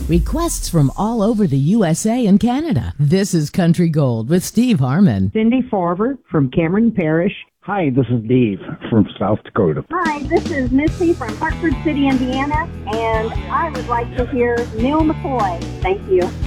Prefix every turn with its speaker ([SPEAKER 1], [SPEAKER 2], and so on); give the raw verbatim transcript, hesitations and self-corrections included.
[SPEAKER 1] Requests from all over the U S A and Canada. This is Country Gold with Steve Harmon.
[SPEAKER 2] Cindy Farver from Cameron Parish.
[SPEAKER 3] Hi, this is Dave from South Dakota.
[SPEAKER 4] Hi, this is Missy from Hartford City, Indiana, and I would like to hear Neil McCoy. Thank you.